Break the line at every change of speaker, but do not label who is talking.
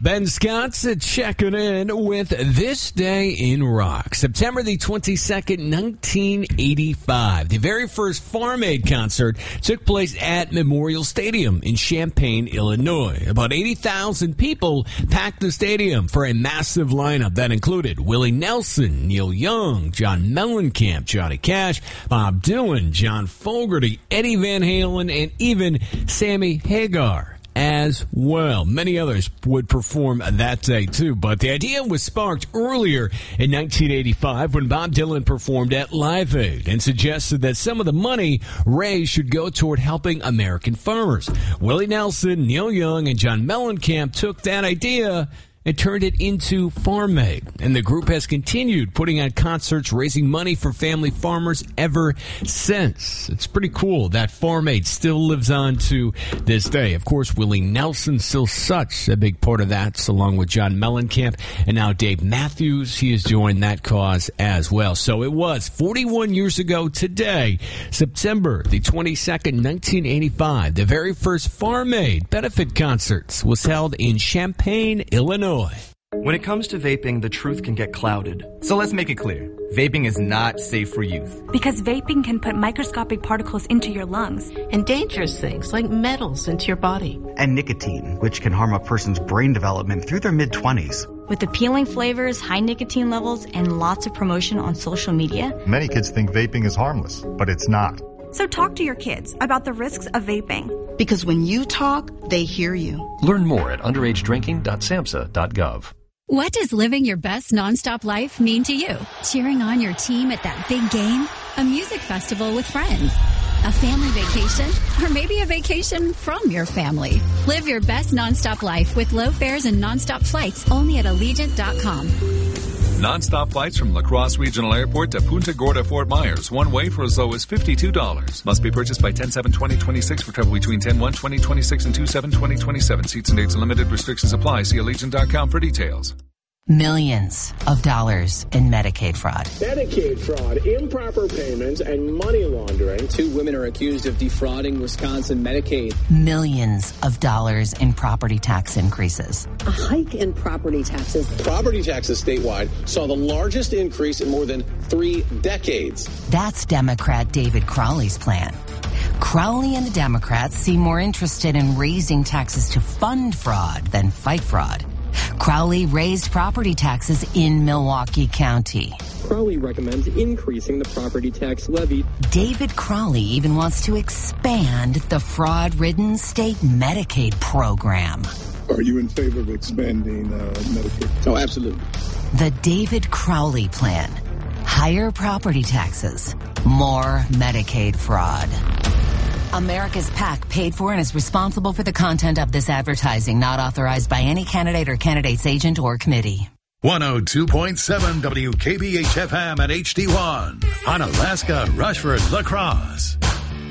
Ben Scott checking in with This Day in Rock. September the 22nd, 1985. The very first Farm Aid concert took place at Memorial Stadium in Champaign, Illinois. About 80,000 people packed the stadium for a massive lineup that included Willie Nelson, Neil Young, John Mellencamp, Johnny Cash, Bob Dylan, John Fogerty, Eddie Van Halen, and even Sammy Hagar as well. Many others would perform that day too, but the idea was sparked earlier in 1985 when Bob Dylan performed at Live Aid and suggested that some of the money raised should go toward helping American farmers. Willie Nelson, Neil Young, and John Mellencamp took that idea and turned it into Farm Aid. And the group has continued putting on concerts raising money for family farmers ever since. It's pretty cool that Farm Aid still lives on to this day. Of course, Willie Nelson still such a big part of that, along with John Mellencamp and now Dave Matthews. He has joined that cause as well. So it was 41 years ago today, September the 22nd, 1985. The very first Farm Aid benefit concerts was held in Champaign, Illinois.
When it comes to vaping, the truth can get clouded.
So let's make it clear. Vaping is not safe for youth.
Because vaping can put microscopic particles into your lungs.
And dangerous things like metals into your body.
And nicotine, which can harm a person's brain development through their mid-20s.
With appealing flavors, high nicotine levels, and lots of promotion on social media.
Many kids think vaping is harmless, but it's not.
So talk to your kids about the risks of vaping.
Because when you talk, they hear you.
Learn more at underagedrinking.samhsa.gov.
What does living your best nonstop life mean to you? Cheering on your team at that big game? A music festival with friends? A family vacation? Or maybe a vacation from your family? Live your best nonstop life with low fares and nonstop flights only at Allegiant.com.
Non-stop flights from La Crosse Regional Airport to Punta Gorda, Fort Myers. One way for as low as $52. Must be purchased by 10/7/2026 for travel between 10/1/2026 and 2/7/2027. Seats and dates and limited restrictions apply. See Allegiant.com for details.
Millions of dollars in Medicaid fraud.
Medicaid fraud, improper payments, and money laundering.
2 women are accused of defrauding Wisconsin Medicaid.
Millions of dollars in property tax increases.
A hike in property taxes.
Property taxes statewide saw the largest increase in more than 3 decades.
That's Democrat David Crowley's plan. Crowley and the Democrats seem more interested in raising taxes to fund fraud than fight fraud. Crowley raised property taxes in Milwaukee County.
Crowley recommends increasing the property tax levy.
David Crowley even wants to expand the fraud-ridden state Medicaid program.
Are you in favor of expanding Medicaid?
Oh, absolutely.
The David Crowley plan. Higher property taxes, more Medicaid fraud. America's PAC paid for and is responsible for the content of this advertising, not authorized by any candidate or candidate's agent or committee.
102.7 WKBH-FM at HD1 on Alaska, Rushford, La Crosse.